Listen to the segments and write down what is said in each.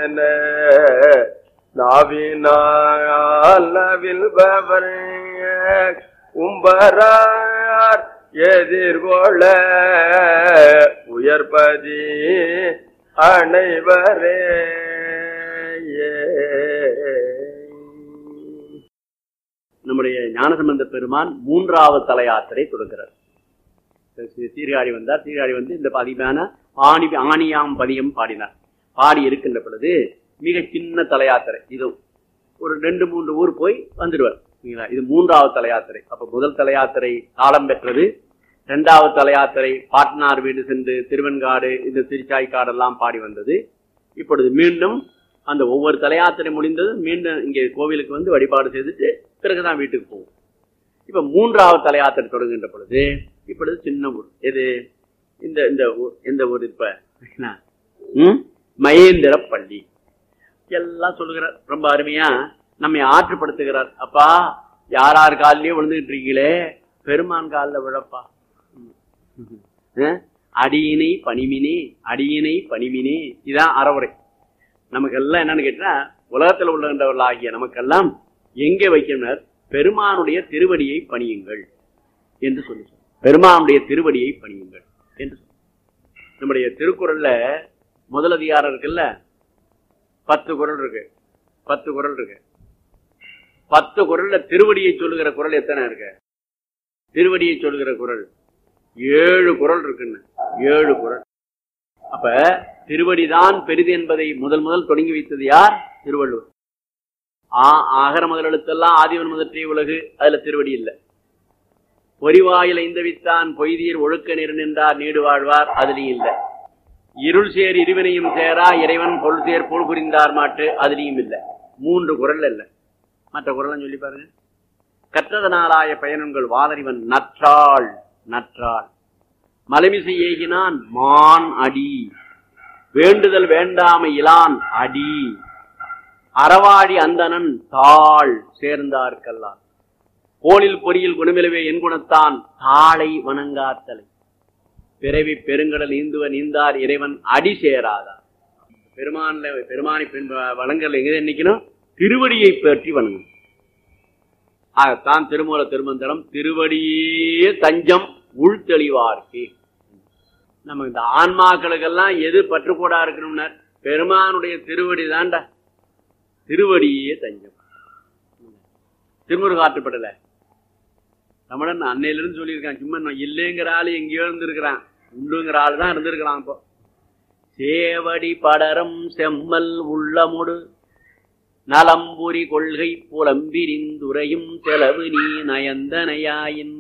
நாவினால் நவில்பவர் உம்பரார் எதிர்கொள்ள உயர்பதி அனைவரே. நம்முடைய ஞானசம்பந்த பெருமான் 3வது தல யாத்திரை தொடங்குகிறார். சீர்காழி வந்தார். சீர்காழி வந்து இந்த பதிவான ஆணியாம் பதியம் பாடினார். பாடி இருக்கின்ற பொழுது மிக சின்ன தல யாத்திரை. இது ஒரு 2-3 ஊர் போய் வந்துடுவார். இது 3வது தல யாத்திரை. அப்ப முதல் தல யாத்திரை காலம் பெற்றது. 2வது தல யாத்திரை பாட்னார் வீடு சென்று திருவெண்காடு இந்த திருச்சாய்க்காடெல்லாம் பாடி வந்தது. இப்பொழுது மீண்டும் அந்த ஒவ்வொரு தல யாத்திரை முடிந்தது மீண்டும் இங்கே கோவிலுக்கு வந்து வழிபாடு செய்துட்டு பிறகுதான் வீட்டுக்கு போவோம். இப்ப 3வது தல யாத்திரை தொடங்குகின்ற பொழுது இப்பொழுது சின்ன ஊர் எது? இந்த ஊர் இப்ப மகேந்திர பள்ளி எல்லாம் சொல்லுகிறார். ரொம்ப அருமையா நம்மை ஆற்றுப்படுத்துகிறார். அப்பா யார் காலிலேயே விழுந்துகிட்டு இருக்கீங்களே, பெருமான் காலில் விழப்பா. அடியினை பணிமினே, அடியினை பணிமினே. இதான் அறவுரை. நமக்கெல்லாம் என்னன்னு கேட்டா, உலகத்தில் உள்ளவர்கள் ஆகிய நமக்கெல்லாம் எங்கே வைக்கின்றனர்? பெருமானுடைய திருவடியை பணியுங்கள் என்று சொல்லி, பெருமானுடைய திருவடியை பணியுங்கள் என்று சொல்லி. நம்முடைய திருக்குறள்ல முதல் அதிகாரம் இருக்குல்ல, 10 குறள் இருக்கு. 10 குறள் இருக்கு. 10 குறள்ல திருவடியை சொல்லுகிற குறள் எத்தனை இருக்கு? திருவடியை சொல்லுகிற குறள் 7 குறள் இருக்குன்னு. 7 குறள். அப்ப திருவடிதான் பெரிது என்பதை முதல் தொடங்கி வைத்தது யார்? திருவள்ளுவர். ஆகர முதல் எழுத்தெல்லாம் ஆதிவன் முதற்றே உலகு, அதுல திருவடி இல்லை. பொறிவாயில் ஐந்தவித்தான் பொய்தீர் ஒழுக்க நிறு நின்றார் நீடு வாழ்வார், அதுலயும் இல்லை. இருள் சேர் இருவினையும் சேரா இறைவன் பொருள் சேர் பொருள் புரிந்தார் மாட்டு, அதுலயும் இல்லை. 3 குறள் இல்லை. மற்ற குறள் சொல்லி பாருங்க. கற்றதனாலாய பயனங்கள் வாதறிவன் நற்றாள் நற்றாள். மலைமிசை ஏகினான் மான் அடி, வேண்டுதல் வேண்டாமை இலான் அடி, அறவாடி அந்தனன் தாள் சேர்ந்தார்கெல்லாம், கோளில் பொறியில் குணமிலவே என் குணத்தான் தாளை வணங்காத்தலை, பிறவி பெருங்கடல் நீந்தார் இறைவன் அடி சேராதார். பெருமானை வணங்கல் எங்க நினைக்கணும்? திருவடியை பற்றி வணங்கும். ஆகத்தான் திருமூல திருமந்திரம் திருவடியே தஞ்சம் உள்தெளிவார்க்கு. நம்ம இந்த ஆன்மாக்களுக்கெல்லாம் எது பற்றுக்கூடா இருக்கணும்னா பெருமானுடைய திருவடி தான்டா. திருவடியே தஞ்சம். திருமுருகாற்றுப்படல தமிழன் அன்னையிலிருந்து சொல்லியிருக்கான். சும்மா இல்லைங்கிற ஆளு எங்கேயோ இருந்திருக்கிறான், உண்டுங்கிற ஆளு தான் இருந்திருக்கிறான். இப்போ சேவடி படரம் செம்மல் உள்ளமுடு நலம்புரி கொள்கை புலம்பிரிந்துரையும் செலவு நீ நயந்தனையாயின்.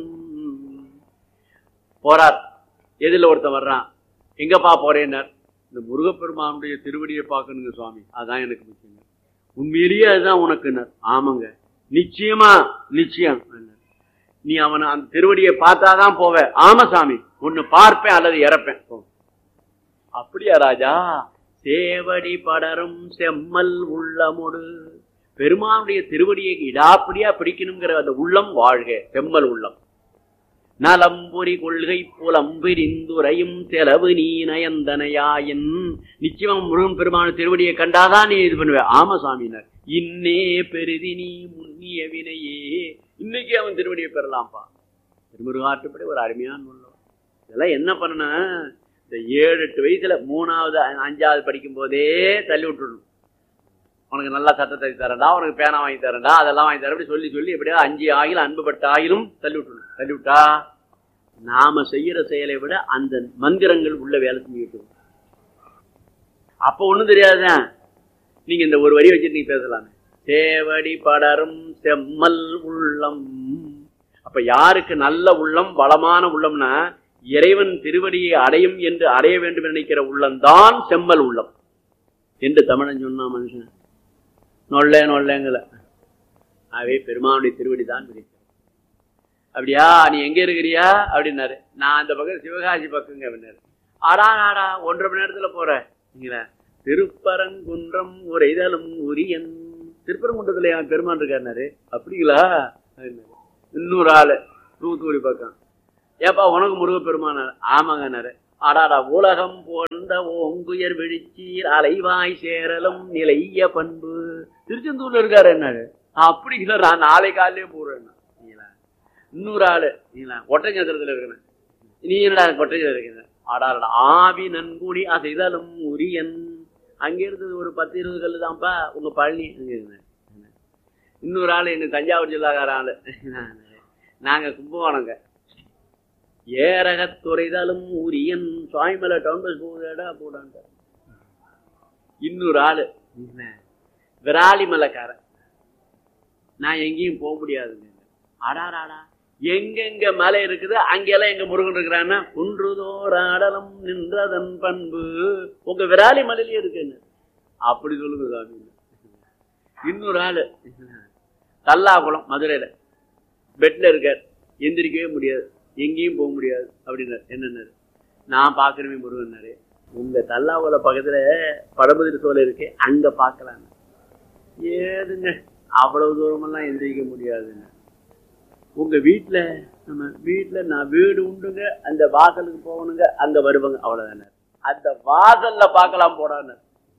போறார். எதில் ஒருத்தன் வர்றான். எங்கப்பா போறேன்னார். இந்த முருகப்பெருமானுடைய திருவடியை பார்க்கணுங்க சுவாமி, அதான் எனக்கு முக்கியம். உண்மையிலேயே அதுதான் உனக்குன்னார். ஆமாங்க, நிச்சயமா நிச்சயம். நீ அவனை அந்த திருவடியை பார்த்தாதான் போவ. ஆமா சாமி, ஒன்னு பார்ப்பேன் அல்லது இறப்பேன். அப்படியா ராஜா? சேவடி படரும் செம்மல் உள்ளமுடு. பெருமானுடைய திருவடியை இடாப்படியா பிடிக்கணுங்கிற அந்த உள்ளம் வாழ்க, செம்மல் உள்ளம். நலம்புரி கொள்கை புலம்பிரிந்துரையும் செலவு நீ நயந்தனையாயின். நிச்சயம் முருகன் பெருமான திருவடியை கண்டாதான் நீ இது பண்ணுவ. ஆமா சாமியினர். இன்னே பெருதி நீ முன்னிய வினையே. இன்னைக்கு அவன் திருவடியை பெறலாம்ப்பா. திருமுருகாற்றுப்படி ஒரு அருமையான உள்ளம். இதெல்லாம் என்ன பண்ண, இந்த 7-8 வயசுல 3வது 5வது படிக்கும் போதே தள்ளி விட்டுடணும். உனக்கு நல்லா சட்டத்தை தரண்டா, உனக்கு பேனா வாங்கி தரண்டா, அதெல்லாம் வாங்கி தர, அப்படி சொல்லி சொல்லி எப்படியா 5 ஆகிலும் அன்புபட்ட ஆகிலும் தள்ளி விட்டுடணும். தள்ளி விட்டா நாம செய்யற செயலை விட அந்த மந்திரங்கள் உள்ள வேலை செஞ்சுக்கிட்டு. அப்ப ஒண்ணும் தெரியாதுதான். நீங்க இந்த ஒரு வரி வச்சுட்டு நீங்க பேசலாமே. சேவடி படரும் செம்மல் உள்ளம். அப்ப யாருக்கு நல்ல உள்ளம், வளமான உள்ளம்னா இறைவன் திருவடியை அடையும் என்று அடைய வேண்டும் நினைக்கிற உள்ளம்தான் செம்மல் உள்ளம் என்று தமிழன் சொன்னா மனுஷன். நொல்லேங்கல. ஆகவே பெருமானுடைய திருவடி தான் விரிக்கும். அப்படியா, நீ எங்க இருக்கிறியா அப்படின்னாரு. நான் அந்த பக்கம் சிவகாசி பக்கங்க அப்படின்னாரு. ஆடா 1.5 மணி நேரத்துல போற. திருப்பரங்குன்றம் உரைதலும் உரியன். திருப்பரங்குன்றத்துல என் பெருமான் இருக்காருனாரு. அப்படிங்களா? இன்னொரு ஆளு தூத்துக்குடி பக்கம். ஏப்பா உனக்கு முருக பெருமானார். ஆமாங்கன்னாரு. அடாடா உலகம் போன்ற ஓங்குயர் விழிச்சீர் அலைவாய் சேரலும் நிலைய பண்பு. திருச்செந்தூர்ல இருக்காரு என்ன அப்படி இல்ல, நான் நாளை காலையிலே போறேன். இன்னொரு ஆளு ஒட்டஞ்சத்திரத்துல இருக்கிறேன். நீ என்னடா ஒட்டஞ்சத்திரம் இருக்கிற? அடாடா ஆவி நன்கூடி அசைதலும் உரியன். அங்க இருந்தது ஒரு 10-20 கல்லு தான்ப்பா உங்க பழனி. இன்னொரு ஆளு என்ன தஞ்சாவூர் ஜில்லாக்கார ஆளு. நாங்க கும்பகோணங்க. ஏரகத்துறைதலும் உரியன் சுவாமிமலை டவுன் பஸ் போடா போடான்ட்ட. இன்னொரு ஆளு விராலிமலைக்கார. நான் எங்கேயும் போக முடியாதுங்க. ஆடாராடா எங்கெங்க மலை இருக்குது அங்கெல்லாம் எங்க முருகன் இருக்கிறான்னா குன்றுதோராடலும் நின்றதன் பண்பு உங்க விராலி மலையிலேயே இருக்குன்னு அப்படி சொல்லுங்க சாமி. இன்னொரு ஆளு தல்லாகுளம் மதுரையில பெட்ல இருக்கார். எந்திரிக்கவே முடியாது, எங்கேயும் போக முடியாது அப்படின்னாரு. என்னன்னாரு? நான் பாக்குறேன் முருகன்னாரு. உங்க தல்லாகுளம் பக்கத்துல படபதிரி சோலை இருக்கு, அங்க பாக்கலாம். ஏதுங்க அவ்வளவு தூரமெல்லாம் எந்திரிக்க முடியாதுங்க. உங்க வீட்டுல நம்ம வீட்டுல நான் வீடு உண்டுங்க, அந்த வாசலுக்கு போகணுங்க, அங்க வருவாங்க, அவ்வளவுதானே. அந்த வாசல்ல பார்க்கலாம் போடான்னு.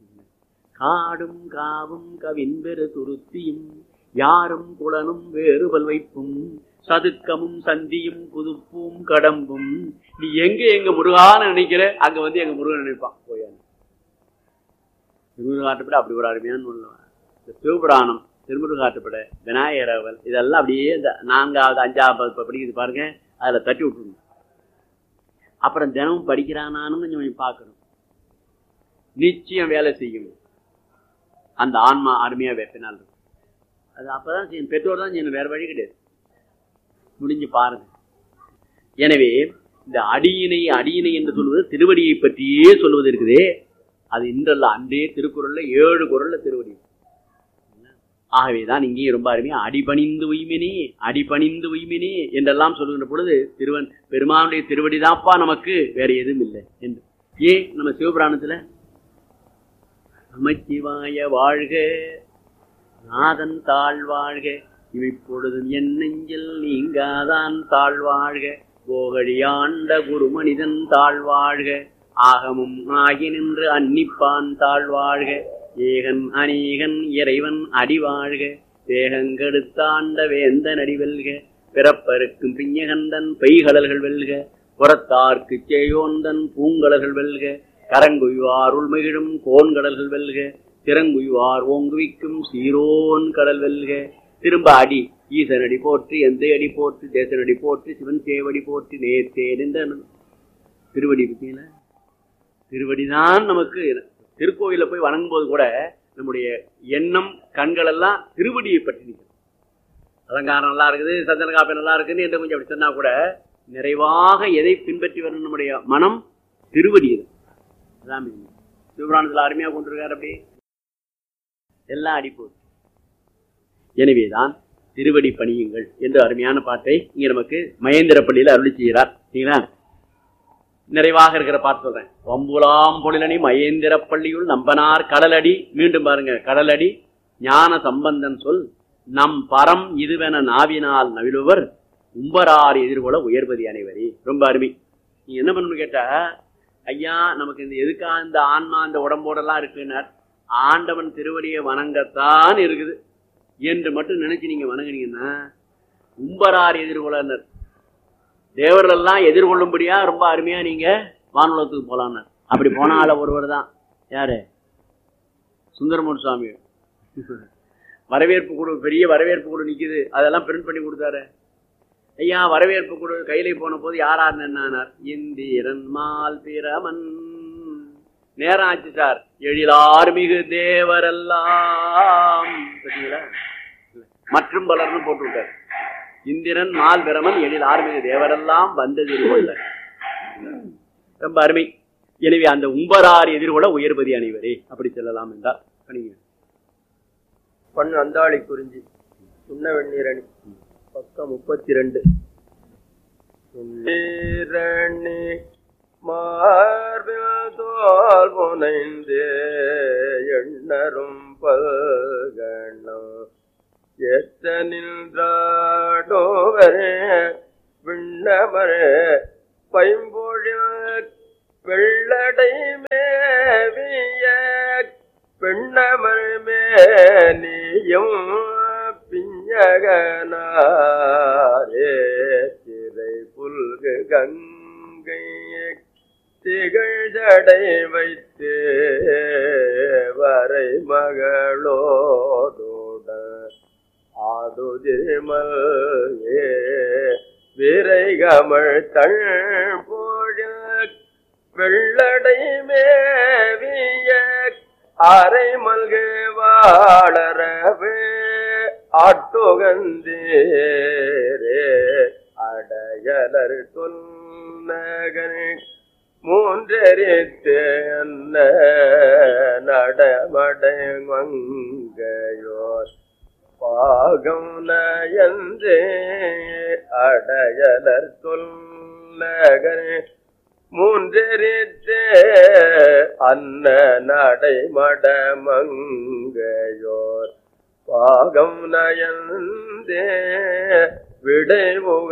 காடும் காவும் கவின்பெரு துருத்தியும் யாரும் குளனும் வேறுபல் வைப்பும் சதுக்கமும் சந்தியும் புதுப்பும் கடம்பும். நீ எங்க முருகான்னு நினைக்கிற அங்க வந்து எங்க முருகன் நினைப்பான். போயான்னு திருமுருகாட்டுப்பட அப்படி ஒரு அருமையான சொல்லுவான். இந்த சிவபுராணம், திருமுருகாட்டுப்பட, விநாயகரவல் இதெல்லாம் அப்படியே இந்த 4வது 5வது படிக்கிறது பாருங்க, அதுல தட்டி விட்டுருணும். அப்புறம் தினமும் படிக்கிறானான்னு கொஞ்சம் பார்க்கணும். நிச்சயம் வேலை செய்யும். அந்த ஆன்மா அருமையா வெப்பினால் இருக்கும். அது அப்பதான் செய்யணும், பெற்றோர் தான் செய்யணும், வேற வழி கிடையாது. முடிஞ்சு பாருங்க. எனவே இந்த அடியினை அடியினை என்று சொல்வது திருவடியை பற்றியே சொல்வது இருக்குதே, அது இன்றல்ல அன்றே திருக்குறள்ல 7 குறள்ல திருவடி. ஆகவேதான் இங்கேயும் ரொம்ப அருமையா அடிபணிந்து உய்மினே அடிபணிந்து உய்மினே என்றெல்லாம் சொல்லுகின்ற பொழுது பெருமானுடைய திருவடிதான்ப்பா நமக்கு, வேற எதுவும் இல்லை என்று. ஏன் நம்ம சிவபுராணத்துல நமச்சிவாய வாழ்க நாதன் தாழ்வாழ்க இவைப்பொழுதும் என் நெஞ்சில் நீங்காதான் தாழ்வாழ்க போகழியாண்ட குரு மனிதன் தாழ்வாழ்க ஆகமும் ஆகி நின்று அன்னிப்பான் தாழ்வாழ்க ஏகன் அநேகன் இறைவன் அடிவாழ்க வேகங்கெடுத்தாண்ட வேந்தன் அடிவெல்க பிறப்பருக்கும் பிஞ்சகந்தன் பெய்கடல்கள் வெல்க புறத்தார்க்கு சேயோந்தன் பூங்கடல்கள் வெல்க கரங்குய்வார் உள்மகிழும் கோன்கடல்கள் வெல்க திறங்குய்வார் ஓங்குவிக்கும் சீரோன் கடல் வெல்க. திரும்ப அடி ஈசனடி போற்றி எந்த அடி போற்றி தேசனடி போற்றி சிவன் சேவடி போற்றி நேர்த்தேன் என்ற திருவடி பத்தியில திருவடிதான் நமக்கு. திருக்கோயில போய் வணங்கும் போது கூட நம்முடைய எண்ணம் கண்கள் எல்லாம் திருவடியை பற்றி நிற்கும். அலங்காரம் நல்லா இருக்குது, சந்தன காப்பி நல்லா இருக்குன்னு என்று கொஞ்சம் அப்படி சொன்னா கூட நிறைவாக எதை பின்பற்றி வரணும் நம்முடைய மனம்? திருவடி. சிவபுராணத்துல அருமையா கொண்டிருக்காரு. அப்படி எல்லாம் அடிப்போம். எனவேதான் திருவடி பணியுங்கள் என்று அருமையான பாட்டை இங்க நமக்கு மகேந்திர பள்ளியில அருளி செய்கிறார். சரிங்களா? நிறைவாக இருக்கிற பாட்டு சொல்றேன். வம்புலாம் பொழிலணி மகேந்திர பள்ளியுள் நம்பனார் கடலடி. மீண்டும் பாருங்க, கடலடி ஞான சம்பந்தன் சொல் நம் பரம் இதுவென நாவினால் நவிழுவர் உம்பரார் எதிர்கொள்ள உயர்வதி அனைவரே. ரொம்ப அருமை. நீங்க என்ன பண்ணணும்னு கேட்டா, ஐயா நமக்கு இந்த எதுக்கா இந்த ஆன்மா இந்த உடம்போடெல்லாம் இருக்குன்னார், ஆண்டவன் திருவடியை வணங்கத்தான் இருக்குது என்று மட்டும் நினைச்சு நீங்க வணங்குனீங்கன்னா உம்பரார் எதிர்கொள்ளனர், தேவர்கள் எல்லாம் எதிர்கொள்ளும்படியா ரொம்ப அருமையா நீங்க வானுலகத்துக்கு போலான்னு. அப்படி போனால ஒருவர் தான் யாரு? சுந்தரமூர்த்தி சுவாமி. வரவேற்பு குழு, பெரிய வரவேற்பு குழு நிக்குது, அதெல்லாம் பிரிண்ட் பண்ணி கொடுத்தாரு. ஐயா வரவேற்பு குழு கையில போன போது யாரார் என்னார்? இந்திரன் மால் பிரமன். நேரம் ஆச்சு சார், எழிலார் மிகு தேவரெல்லாம் மற்றும் பலர்னு போட்டு விட்டார். இந்திரன் மால் பிரமன் எழில் ஆர்மிகு தேவரெல்லாம் வந்தது எதிர்கொள்ள. ரொம்ப அருமை. எனவே அந்த உம்பரார் எதிர்கொள்ள உயர்பதி அனைவரே அப்படி சொல்லலாம் என்றார். பண் அந்தாளி குறிஞ்சி சுண்ண வெண்ணீரணி பக்கம் 32. சுண்ணீரணி மார்பில் தோல் புனைந்து எண்ணரும் பல்கணம் எத்தனின்றாடோவரே விண்ணமரே பைம்பொழில் பெண்ணமர் மேனியும் பிஞ்சகனாரே திரை புல்கு கங்கை திகழ் ஜடை வைத்து வரை மகளோட ஆடுதிமல் விரைகமள் தள் போழ வெள்ளடை மேவிய அரை மல்கு வாழறவே ஆட்டுகந்தேரே அடையலர் தொன்னகன் மூன்றெரித்து அன்ன நடமடை மங்கையோர் பாகம் நயந்தே அடையலர் தொன்னகன் மூன்றெரித்தே அன்ன நடை மடமங்கையோர் பாகம் நயந்தே விடைமுக